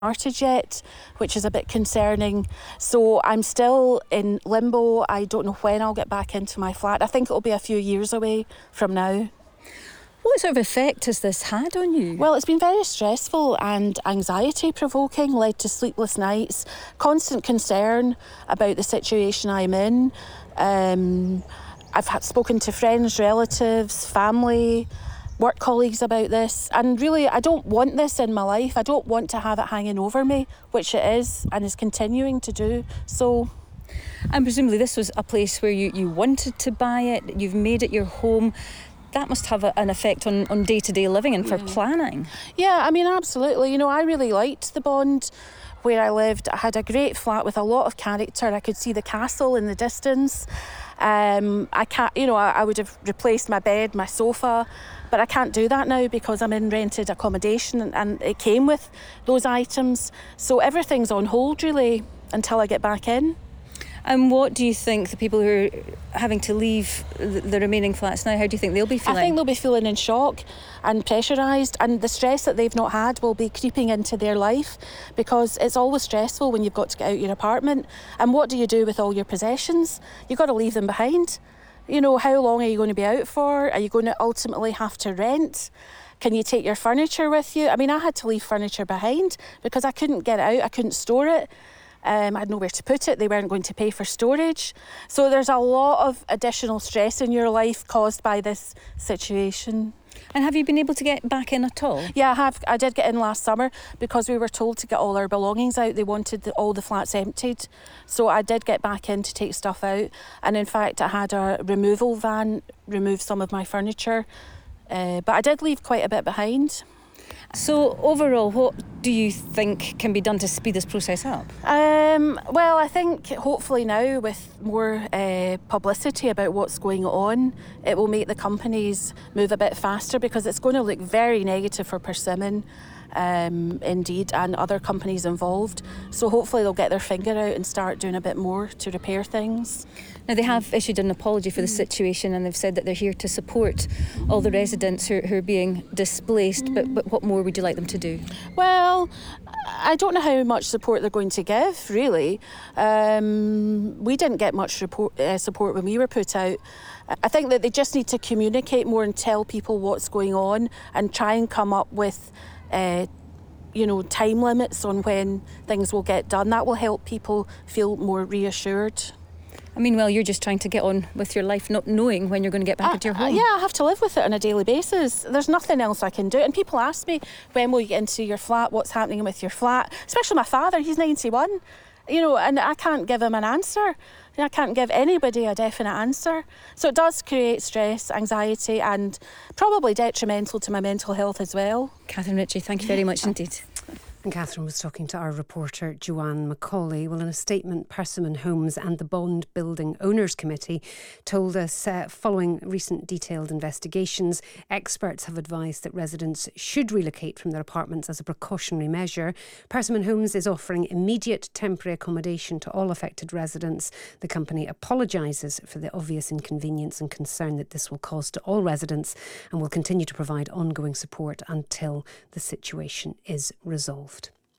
started yet, which is a bit concerning. So I'm still in limbo. I don't know when I'll get back into my flat. I think it'll be a few years away from now. What sort of effect has this had on you? Well, it's been very stressful and anxiety-provoking, led to sleepless nights, constant concern about the situation I'm in. I've spoken to friends, relatives, family, work colleagues about this, and really I don't want this in my life. I don't want to have it hanging over me, which it is and is continuing to do so. And presumably this was a place where you wanted to buy it, you've made it your home. That must have an effect on day-to-day living and for planning. Yeah, I mean, absolutely. You know, I really liked the Bond where I lived. I had a great flat with a lot of character. I could see the castle in the distance. I would have replaced my bed, my sofa, but I can't do that now because I'm in rented accommodation and it came with those items. So everything's on hold really until I get back in. And what do you think the people who are having to leave the remaining flats now, how do you think they'll be feeling? I think they'll be feeling in shock and pressurised, and the stress that they've not had will be creeping into their life because it's always stressful when you've got to get out your apartment. And what do you do with all your possessions? You've got to leave them behind. You know, how long are you going to be out for? Are you going to ultimately have to rent? Can you take your furniture with you? I mean, I had to leave furniture behind because I couldn't get it out, I couldn't store it. I had nowhere to put it. They weren't going to pay for storage. So there's a lot of additional stress in your life caused by this situation. And have you been able to get back in at all? Yeah, I have. I did get in last summer because we were told to get all our belongings out. They wanted all the flats emptied. So I did get back in to take stuff out. And in fact, I had a removal van remove some of my furniture. But I did leave quite a bit behind. So overall, what do you think can be done to speed this process up? Well, I think hopefully now with more publicity about what's going on, it will make the companies move a bit faster because it's going to look very negative for Persimmon, indeed, and other companies involved. So hopefully they'll get their finger out and start doing a bit more to repair things. Now, they have issued an apology for the situation and they've said that they're here to support all the residents who are being displaced. But what more would you like them to do? Well, I don't know how much support they're going to give, really. We didn't get much support when we were put out. I think that they just need to communicate more and tell people what's going on and try and come up with time limits on when things will get done. That will help people feel more reassured. I mean, well, you're just trying to get on with your life, not knowing when you're going to get back into your home. Yeah, I have to live with it on a daily basis. There's nothing else I can do. And people ask me, when will you get into your flat? What's happening with your flat? Especially my father, he's 91. And I can't give him an answer. I can't give anybody a definite answer. So it does create stress, anxiety, and probably detrimental to my mental health as well. Catherine Ritchie, thank you very much indeed. And Catherine was talking to our reporter Joanne Macaulay. Well, in a statement, Persimmon Homes and the Bond Building Owners Committee told us following recent detailed investigations, experts have advised that residents should relocate from their apartments as a precautionary measure. Persimmon Homes is offering immediate temporary accommodation to all affected residents. The company apologises for the obvious inconvenience and concern that this will cause to all residents and will continue to provide ongoing support until the situation is resolved.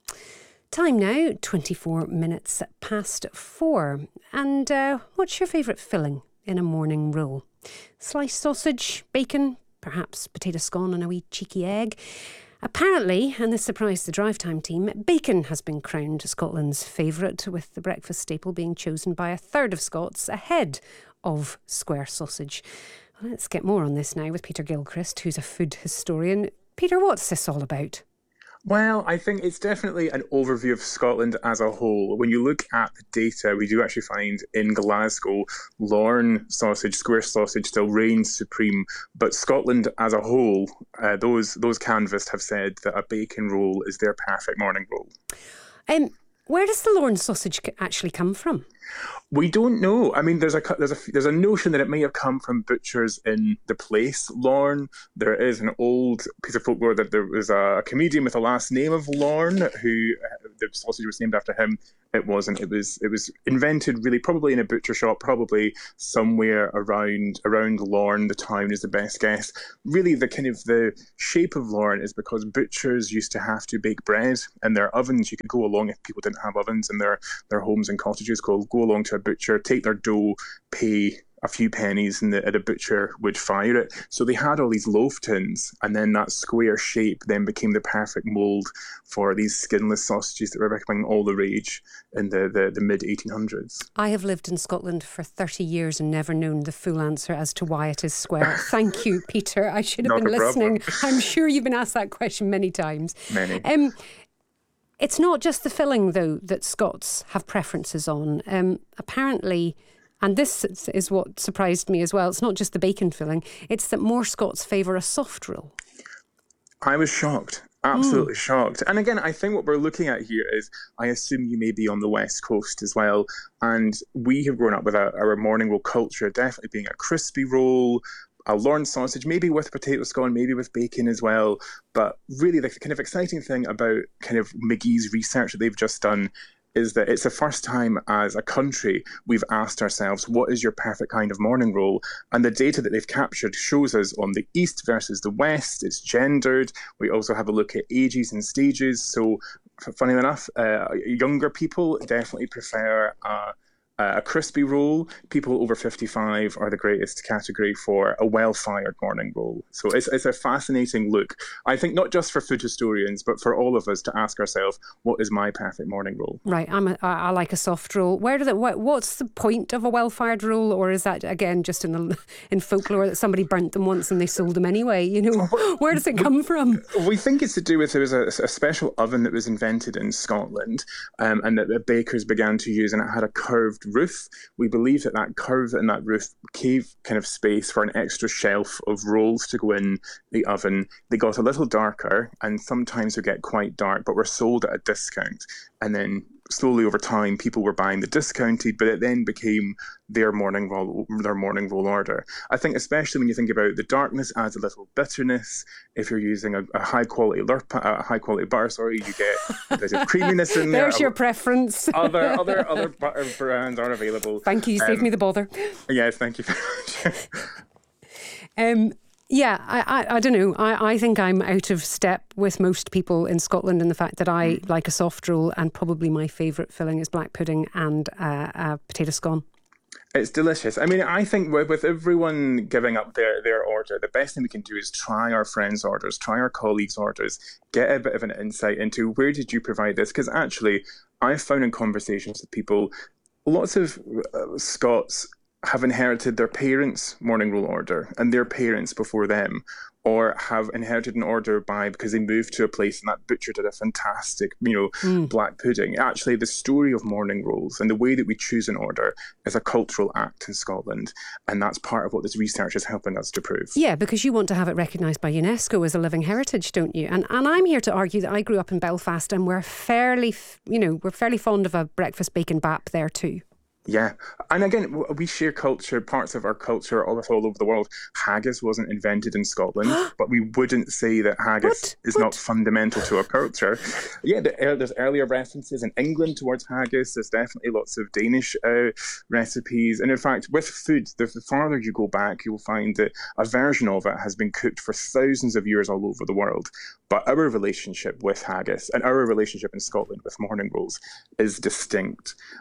Time now, 24 minutes past 4. And what's your favourite filling in a morning roll? Sliced sausage, bacon, perhaps potato scone and a wee cheeky egg. Apparently, and this surprised the Drive Time team, bacon has been crowned Scotland's favourite, with the breakfast staple being chosen by a third of Scots ahead of square sausage. Well, let's get more on this now with Peter Gilchrist, who's a food historian. Peter, what's this all about? Well, I think it's definitely an overview of Scotland as a whole. When you look at the data, we do actually find in Glasgow, Lorne sausage, square sausage still reigns supreme. But Scotland as a whole, those canvassed have said that a bacon roll is their perfect morning roll. Where does the Lorne sausage actually come from? We don't know. I mean, there's a notion that it may have come from butchers in the place Lorne. There is an old piece of folklore that there was a comedian with the last name of Lorne who the sausage was named after him. It wasn't. It was invented really probably in a butcher shop, probably somewhere around Lorne. The town is the best guess. Really, the shape of Lorne is because butchers used to have to bake bread in their ovens. You could go along, if people didn't have ovens in their homes and cottages, go along to a butcher, take their dough, pay a few pennies, and the butcher would fire it. So they had all these loaf tins, and then that square shape then became the perfect mould for these skinless sausages that were becoming all the rage in the mid-1800s. I have lived in Scotland for 30 years and never known the full answer as to why it is square. Thank you, Peter. I should have been listening. I'm sure you've been asked that question many times. Many. It's not just the filling, though, that Scots have preferences on. Apparently, and this is what surprised me as well, it's not just the bacon filling, it's that more Scots favour a soft roll. I was shocked. Absolutely shocked. And again, I think what we're looking at here is, I assume you may be on the West Coast as well, and we have grown up with our morning roll culture definitely being a crispy roll, a Lorne sausage, maybe with potato scone, maybe with bacon as well. But really the kind of exciting thing about kind of McGee's research that they've just done is that it's the first time as a country we've asked ourselves, what is your perfect kind of morning roll? And the data that they've captured shows us on the East versus the West. It's gendered. We also have a look at ages and stages. So funny enough, younger people definitely prefer a crispy roll. People over 55 are the greatest category for a well-fired morning roll. So it's a fascinating look, I think, not just for food historians, but for all of us to ask ourselves, what is my perfect morning roll? Right, I like a soft roll. What's the point of a well-fired roll, or is that again just in folklore that somebody burnt them once and they sold them anyway? You know, where does it come from? We think it's to do with, there was a special oven that was invented in Scotland, and that the bakers began to use, and it had a curved roof. We believe that curve in that roof gave kind of space for an extra shelf of rolls to go in the oven. They got a little darker, and sometimes would get quite dark, but were sold at a discount. And then slowly over time, people were buying the discounted, but it then became their morning roll order. I think especially when you think about the darkness adds a little bitterness. If you're using a high quality butter, you get a bit of creaminess in there. There's your preference. Other butter brands are available. Thank you. You saved me the bother. Yes, thank you very much. Yeah, I don't know. I think I'm out of step with most people in Scotland in the fact that I like a soft roll, and probably my favourite filling is black pudding and a potato scone. It's delicious. I mean, I think with everyone giving up their order, the best thing we can do is try our friends' orders, try our colleagues' orders, get a bit of an insight into where did you provide this? Because actually, I've found in conversations with people, lots of Scots have inherited their parents' morning roll order and their parents before them, or have inherited an order because they moved to a place and that butcher did a fantastic, black pudding. Actually, the story of morning rolls and the way that we choose an order is a cultural act in Scotland, and that's part of what this research is helping us to prove. Yeah, because you want to have it recognised by UNESCO as a living heritage, don't you? And I'm here to argue that I grew up in Belfast, and we're fairly fond of a breakfast bacon bap there too. Yeah. And again, we share culture, parts of our culture all over the world. Haggis wasn't invented in Scotland, but we wouldn't say that haggis is not fundamental to our culture. Yeah, there's earlier references in England towards haggis. There's definitely lots of Danish recipes. And in fact, with food, the farther you go back, you'll find that a version of it has been cooked for thousands of years all over the world. But our relationship with haggis and our relationship in Scotland with morning rolls is distinct.